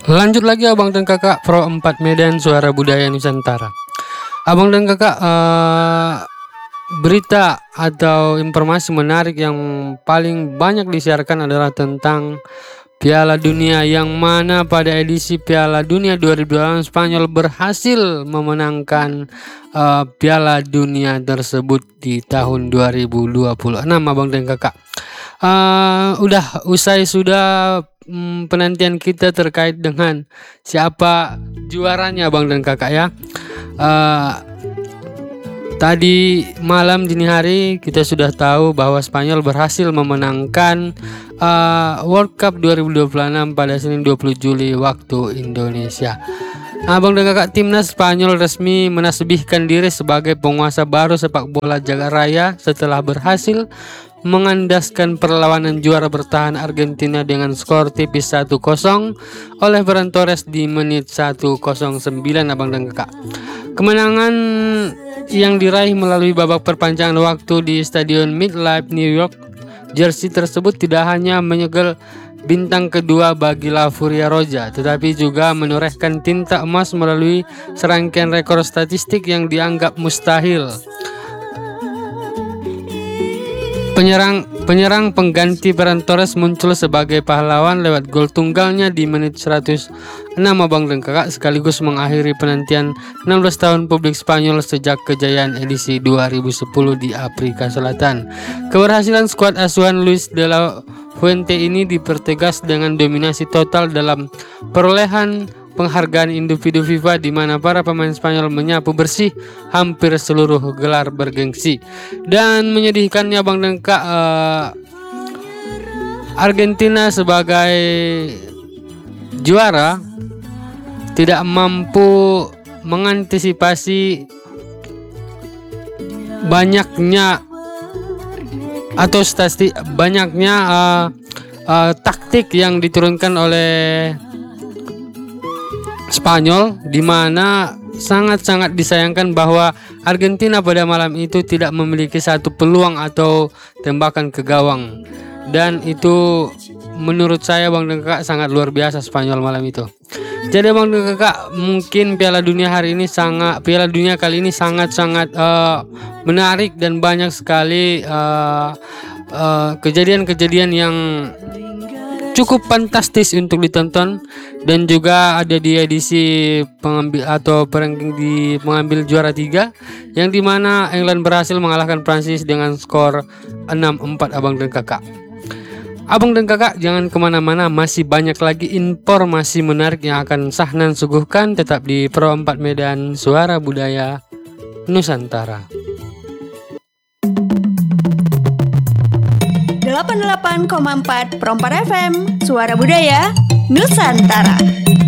Lanjut lagi abang dan kakak Pro 4 Medan Suara Budaya Nusantara. Abang dan kakak, berita atau informasi menarik yang paling banyak disiarkan adalah tentang Piala Dunia, yang mana pada edisi Piala Dunia 2026 Spanyol berhasil memenangkan Piala Dunia tersebut di tahun 2026 abang dan kakak. Sudah penantian kita terkait dengan siapa juaranya abang dan kakak ya. Tadi malam dini hari kita sudah tahu bahwa Spanyol berhasil memenangkan World Cup 2026 pada Senin 20 Juli waktu Indonesia. Abang dan kakak, timnas Spanyol resmi menasbihkan diri sebagai penguasa baru sepak bola jagat raya setelah berhasil mengandaskan perlawanan juara bertahan Argentina dengan skor tipis 1-0 oleh Ferran Torres di menit 109 abang dan kakak. Kemenangan yang diraih melalui babak perpanjangan waktu di Stadion MetLife New York Jersey tersebut tidak hanya menyegel bintang kedua bagi La Furia Roja, tetapi juga menorehkan tinta emas melalui serangkaian rekor statistik yang dianggap mustahil. Penyerang pengganti Ferran Torres muncul sebagai pahlawan lewat gol tunggalnya di menit 106 abang dan kakak, sekaligus mengakhiri penantian 16 tahun publik Spanyol sejak kejayaan edisi 2010 di Afrika Selatan. Keberhasilan skuad asuhan Luis de la Fuente ini dipertegas dengan dominasi total dalam perolehan penghargaan individu FIFA, di mana para pemain Spanyol menyapu bersih hampir seluruh gelar bergengsi. Dan menyedihkannya bang dan kak, Argentina sebagai juara tidak mampu mengantisipasi banyaknya taktik yang diturunkan oleh Spanyol, di mana sangat-sangat disayangkan bahwa Argentina pada malam itu tidak memiliki satu peluang atau tembakan ke gawang, dan itu menurut saya bang dan kakak sangat luar biasa Spanyol malam itu. Jadi bang dan kakak, mungkin Piala Dunia kali ini sangat-sangat menarik dan banyak sekali kejadian-kejadian yang cukup fantastis untuk ditonton, dan juga ada di edisi pengambil juara 3, yang dimana England berhasil mengalahkan Prancis dengan skor 6-4 abang dan kakak. Abang dan kakak jangan kemana-mana, masih banyak lagi informasi menarik yang akan Sahnan suguhkan. Tetap di Pro 4 Medan Suara Budaya Nusantara. 88,4 Pro 4 FM Suara Budaya Nusantara.